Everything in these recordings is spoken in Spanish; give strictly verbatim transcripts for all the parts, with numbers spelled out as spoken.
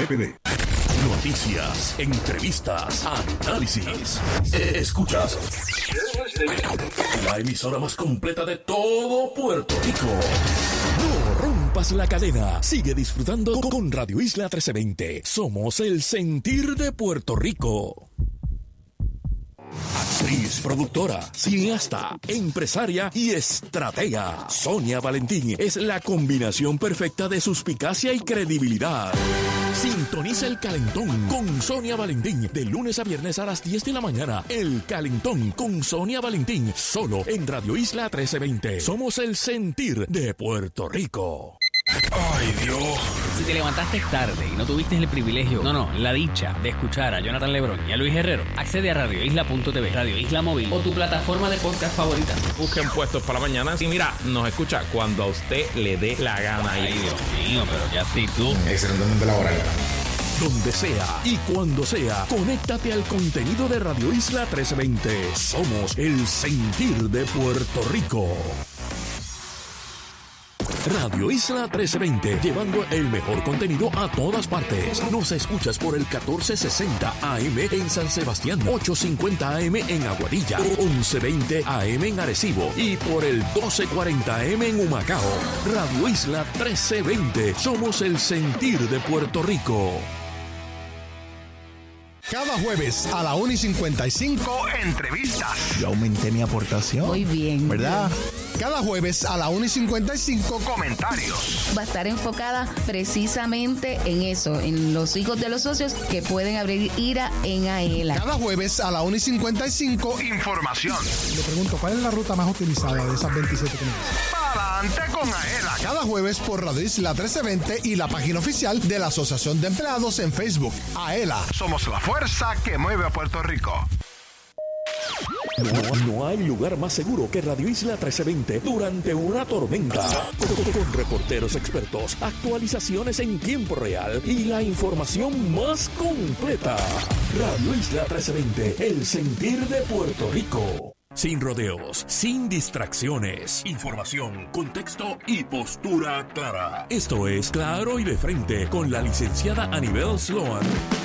P P D. Noticias, entrevistas, análisis. Escuchas la emisora más completa de todo Puerto Rico. No rompas la cadena. Sigue disfrutando con Radio Isla trece veinte. Somos el sentir de Puerto Rico. Actriz, productora, cineasta, empresaria y estratega. Sonia Valentín es la combinación perfecta de suspicacia y credibilidad. Sintoniza El Calentón con Sonia Valentín de lunes a viernes a las diez de la mañana. El Calentón con Sonia Valentín, solo en Radio Isla trece veinte. Somos el sentir de Puerto Rico. ¡Ay, Dios! Si te levantaste tarde y no tuviste el privilegio, no, no, la dicha de escuchar a Jonathan Lebrón y a Luis Herrero, accede a radio isla punto t v, Radio Isla Móvil o tu plataforma de podcast favorita. Busquen Puestos para la Mañana y mira, nos escucha cuando a usted le dé la gana. Ay, Dios mío, pero ya sí tú. Excelentemente laboral. Donde sea y cuando sea, conéctate al contenido de Radio Isla trece veinte. Somos el sentir de Puerto Rico. Radio Isla trece veinte, llevando el mejor contenido a todas partes. Nos escuchas por el catorce sesenta A M en San Sebastián, ochocientos cincuenta A M en Aguadilla, once veinte A M en Arecibo y por el doce cuarenta A M en Humacao. Radio Isla trece veinte, somos el sentir de Puerto Rico. Cada jueves a la una y cincuenta y cinco, entrevistas. Yo aumenté mi aportación. Muy bien. ¿Verdad? Cada jueves a la una y cincuenta y cinco, comentarios. Va a estar enfocada precisamente en eso, en los hijos de los socios que pueden abrir IRA en AELA. Cada jueves a la una y cincuenta y cinco, información. Le pregunto, ¿cuál es la ruta más utilizada de esas veintisiete que me dicen? Para adelante con AELA. Cada jueves por Radio Isla trece veinte y la página oficial de la Asociación de Empleados en Facebook. AELA, somos la fuerza que mueve a Puerto Rico. No, no hay lugar más seguro que Radio Isla trece veinte durante una tormenta. Con, con reporteros expertos, actualizaciones en tiempo real y la información más completa. Radio Isla trece veinte, el sentir de Puerto Rico. Sin rodeos, sin distracciones. Información, contexto y postura clara. Esto es Claro y de Frente con la licenciada Anibel Sloan.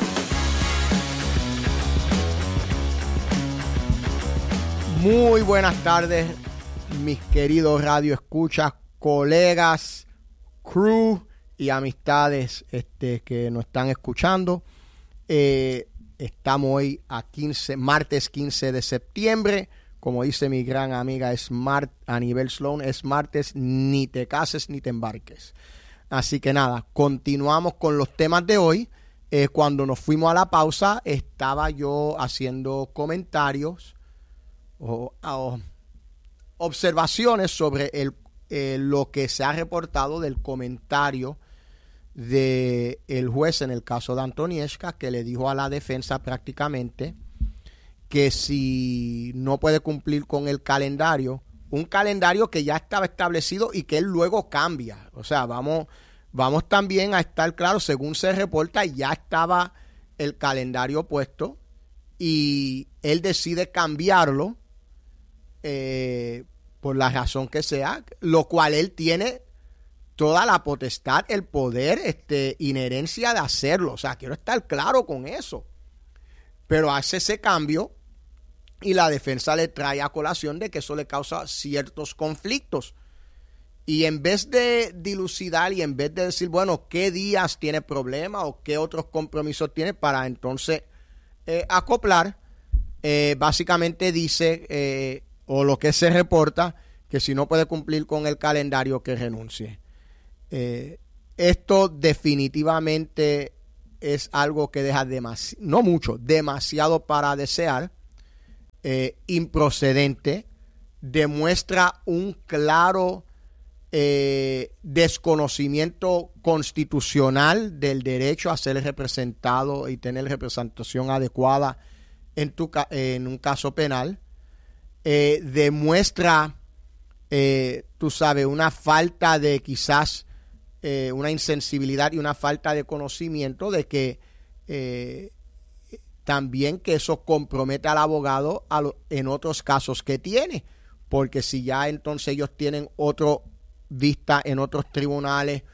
Muy buenas tardes, mis queridos radioescuchas, colegas, crew y amistades este, que nos están escuchando. Eh, estamos hoy a quince, martes quince de septiembre. Como dice mi gran amiga Smart, Anibel Sloan, es martes, ni te cases ni te embarques. Así que nada, continuamos con los temas de hoy. Eh, cuando nos fuimos a la pausa, estaba yo haciendo comentarios o, o observaciones sobre el, eh, lo que se ha reportado del comentario del juez en el caso de Antonieshka, que le dijo a la defensa prácticamente que si no puede cumplir con el calendario, un calendario que ya estaba establecido y que él luego cambia. O sea, vamos, vamos también a estar claros, según se reporta, ya estaba el calendario puesto y él decide cambiarlo eh, por la razón que sea, lo cual él tiene toda la potestad, el poder, este, inherencia de hacerlo. O sea, quiero estar claro con eso. Pero hace ese cambio y la defensa le trae a colación de que eso le causa ciertos conflictos. Y en vez de dilucidar y en vez de decir, bueno, qué días tiene problema o qué otros compromisos tiene para entonces eh, acoplar, eh, básicamente dice, eh, o lo que se reporta, que si no puede cumplir con el calendario, que renuncie. Eh, esto definitivamente es algo que deja demasiado, no mucho, demasiado para desear, eh, improcedente, demuestra un claro eh, desconocimiento constitucional del derecho a ser representado y tener representación adecuada en, tu, en un caso penal, eh, demuestra, eh, tú sabes, una falta de quizás eh, una insensibilidad y una falta de conocimiento de que eh, también que eso compromete al abogado a lo, en otros casos que tiene, porque si ya entonces ellos tienen otro vista en otros tribunales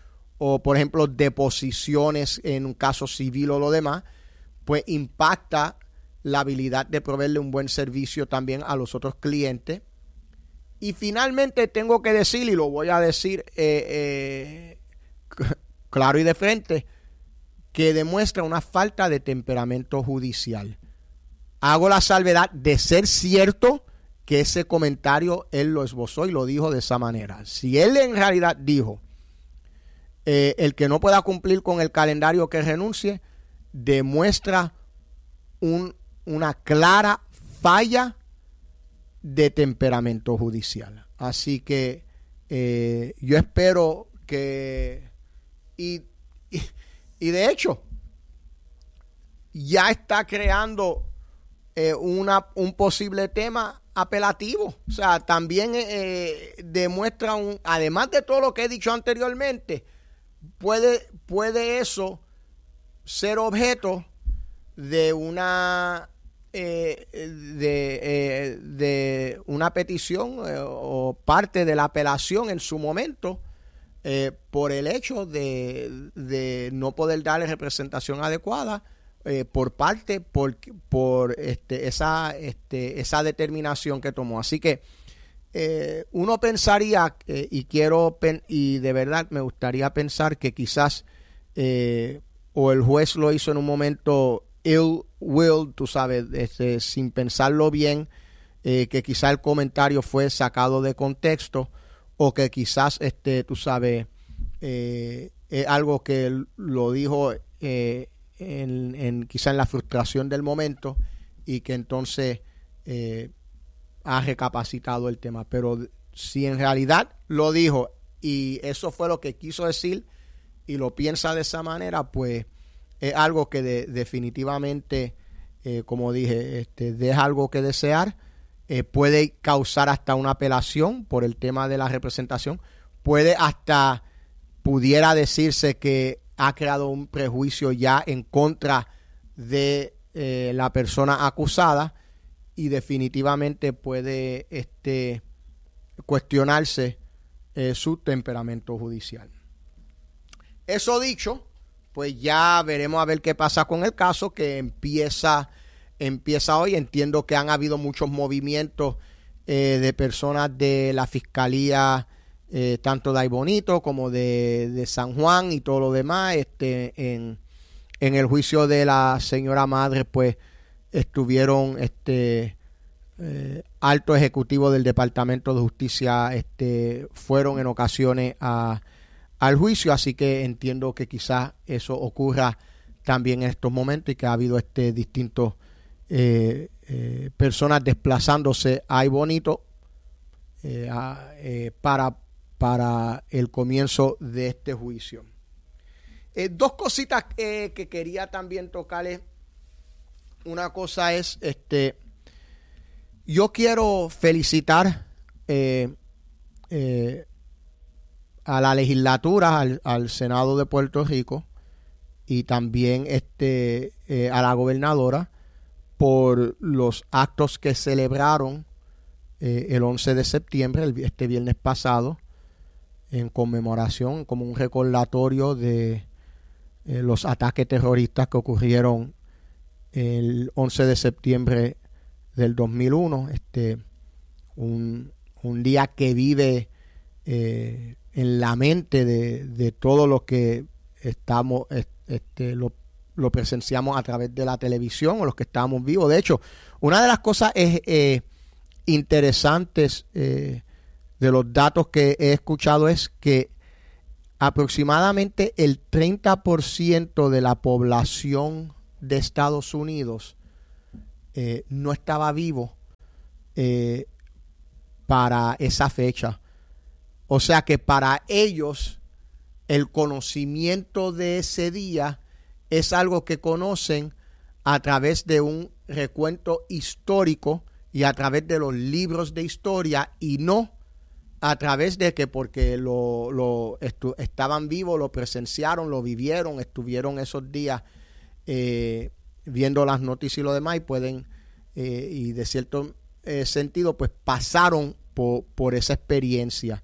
o por ejemplo deposiciones en un caso civil o lo demás, pues impacta la habilidad de proveerle un buen servicio también a los otros clientes. Y finalmente tengo que decir, y lo voy a decir eh, eh, claro y de frente, que demuestra una falta de temperamento judicial. Hago la salvedad de ser cierto que ese comentario él lo esbozó y lo dijo de esa manera. Si él en realidad dijo eh, el que no pueda cumplir con el calendario que renuncie, demuestra un, una clara falla de temperamento judicial. Así que eh, yo espero que y, y, y de hecho ya está creando eh, una, un posible tema apelativo. O sea, también eh, demuestra un, además de todo lo que he dicho anteriormente, puede, puede eso ser objeto de una eh, de, eh, de una petición eh, o parte de la apelación en su momento eh, por el hecho de, de no poder darle representación adecuada eh, por parte por, por este, esa este, esa determinación que tomó. Así que eh, uno pensaría eh, y quiero pen, y de verdad me gustaría pensar que quizás eh, o el juez lo hizo en un momento ill will, tú sabes, este, sin pensarlo bien, eh, que quizás el comentario fue sacado de contexto, o que quizás, este, tú sabes, eh, es algo que él lo dijo eh, en, en quizás en la frustración del momento y que entonces eh, ha recapacitado el tema. Pero si en realidad lo dijo y eso fue lo que quiso decir y lo piensa de esa manera, pues es algo que de, definitivamente, eh, como dije, este, deja algo que desear. Eh, puede causar hasta una apelación por el tema de la representación. Puede hasta, pudiera decirse que ha creado un prejuicio ya en contra de eh, la persona acusada y definitivamente puede este, cuestionarse eh, su temperamento judicial. Eso dicho, pues ya veremos a ver qué pasa con el caso que empieza, empieza hoy. Entiendo que han habido muchos movimientos eh, de personas de la Fiscalía, eh, tanto de Aybonito como de, de San Juan y todo lo demás. Este, en, en el juicio de la señora madre, pues estuvieron este, eh, altos ejecutivos del Departamento de Justicia, este, fueron en ocasiones a al juicio, así que entiendo que quizás eso ocurra también en estos momentos y que ha habido este distintos eh, eh, personas desplazándose a Aybonito eh, a, eh, para, para el comienzo de este juicio. Eh, dos cositas eh, que quería también tocarles. Una cosa es, este, yo quiero felicitar eh, eh, a la legislatura, al, al Senado de Puerto Rico y también este eh, a la gobernadora por los actos que celebraron eh, el once de septiembre, el, este viernes pasado, en conmemoración, como un recordatorio de eh, los ataques terroristas que ocurrieron el once de septiembre del dos mil uno, este un, un día que vive eh, en la mente de, de todo lo que estamos, este, lo, lo presenciamos a través de la televisión o los que estábamos vivos. De hecho, una de las cosas es, eh, interesantes eh, de los datos que he escuchado es que aproximadamente el treinta por ciento de la población de Estados Unidos eh, no estaba vivo eh, para esa fecha. O sea que para ellos el conocimiento de ese día es algo que conocen a través de un recuento histórico y a través de los libros de historia y no a través de que porque lo, lo estu- estaban vivos, lo presenciaron, lo vivieron, estuvieron esos días eh, viendo las noticias y lo demás y pueden, eh, y de cierto eh, sentido, pues pasaron por, por esa experiencia.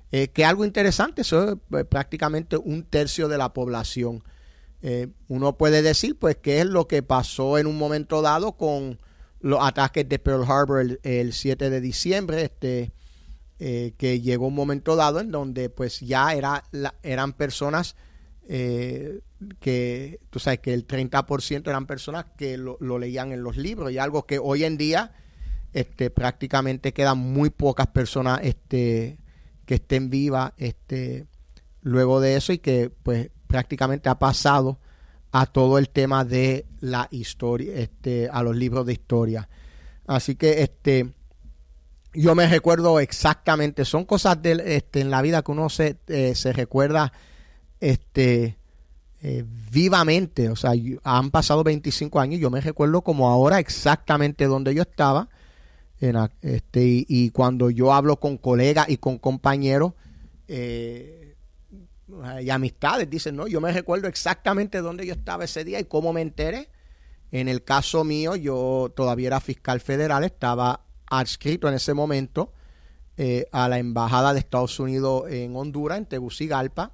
eh, que algo interesante, eso es pues, prácticamente un tercio de la población. Eh, uno puede decir pues qué es lo que pasó en un momento dado con los ataques de Pearl Harbor el, el siete de diciembre, este, eh, que llegó un momento dado en donde pues ya era la, eran personas eh, que, tú sabes que el treinta por ciento eran personas que lo, lo leían en los libros, y algo que hoy en día este, prácticamente quedan muy pocas personas este, que estén vivas este, luego de eso, y que pues prácticamente ha pasado a todo el tema de la historia, este, a los libros de historia. Así que este, yo me recuerdo exactamente, son cosas de, este, en la vida que uno se, eh, se recuerda este, eh, vivamente. O sea, yo, han pasado veinticinco años, yo me recuerdo como ahora exactamente donde yo estaba. En, este, y, y cuando yo hablo con colegas y con compañeros eh, y amistades, dicen, no, yo me recuerdo exactamente dónde yo estaba ese día y cómo me enteré. En el caso mío, yo todavía era fiscal federal, estaba adscrito en ese momento eh, a la Embajada de Estados Unidos en Honduras, en Tegucigalpa.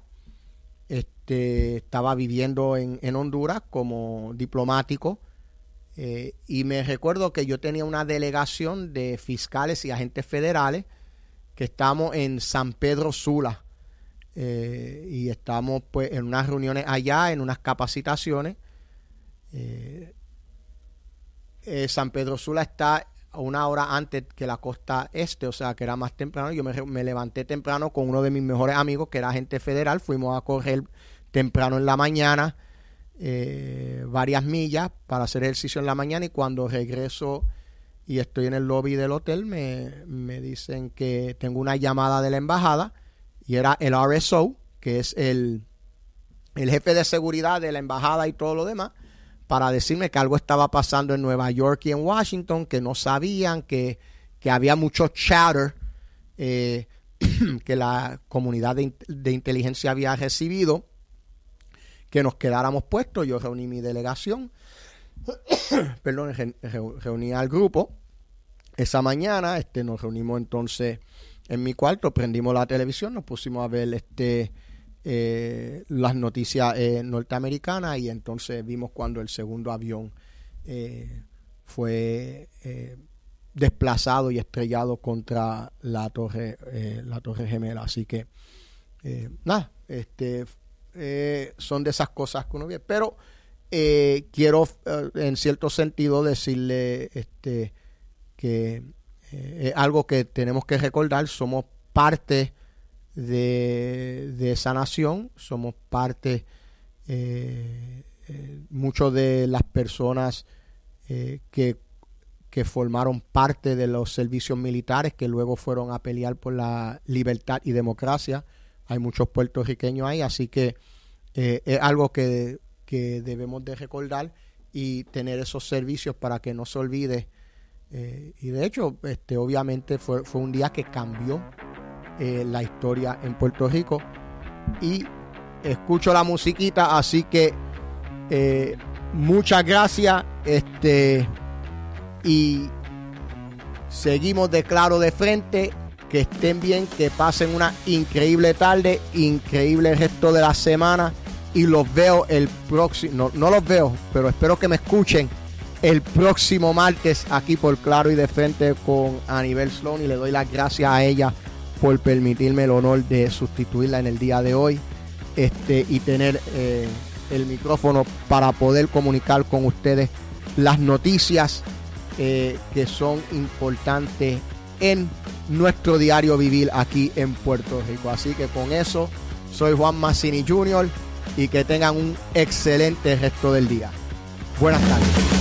Este, estaba viviendo en, en Honduras como diplomático. Eh, y me recuerdo que yo tenía una delegación de fiscales y agentes federales que estábamos en San Pedro Sula eh, y estábamos pues en unas reuniones allá, en unas capacitaciones. Eh, eh, San Pedro Sula está a una hora antes que la costa este, o sea que era más temprano. Yo me, me levanté temprano con uno de mis mejores amigos que era agente federal, fuimos a correr temprano en la mañana. Eh, varias millas para hacer ejercicio en la mañana, y cuando regreso y estoy en el lobby del hotel me, me dicen que tengo una llamada de la embajada, y era el R S O, que es el, el jefe de seguridad de la embajada y todo lo demás, para decirme que algo estaba pasando en Nueva York y en Washington, que no sabían, que, que había mucho chatter eh, que la comunidad de, de inteligencia había recibido, que nos quedáramos puestos. Yo reuní mi delegación, perdón, re, re, reuní al grupo esa mañana, este, nos reunimos entonces en mi cuarto, prendimos la televisión, nos pusimos a ver este, eh, las noticias eh, norteamericanas, y entonces vimos cuando el segundo avión eh, fue eh, desplazado y estrellado contra la torre, eh, la torre gemela. Así que, eh, nada, este... Eh, son de esas cosas que uno ve, pero eh, quiero eh, en cierto sentido decirle este, que eh, es algo que tenemos que recordar. Somos parte de, de esa nación, somos parte eh, eh, muchas de las personas eh, que, que formaron parte de los servicios militares, que luego fueron a pelear por la libertad y democracia. Hay muchos puertorriqueños ahí, así que eh, es algo que, que debemos de recordar y tener esos servicios para que no se olvide. Eh, y de hecho, este, obviamente fue, fue un día que cambió eh, la historia en Puerto Rico. Y escucho la musiquita, así que eh, muchas gracias. Este, y seguimos de Claro de Frente. Que estén bien, que pasen una increíble tarde, increíble resto de la semana, y los veo el próximo, no, no los veo, pero espero que me escuchen el próximo martes aquí por Claro y de Frente con Anibel Sloan, y le doy las gracias a ella por permitirme el honor de sustituirla en el día de hoy este, y tener eh, el micrófono para poder comunicar con ustedes las noticias eh, que son importantes en nuestro diario vivir aquí en Puerto Rico. Así que con eso, soy Juan Mazzini junior y que tengan un excelente resto del día. Buenas tardes.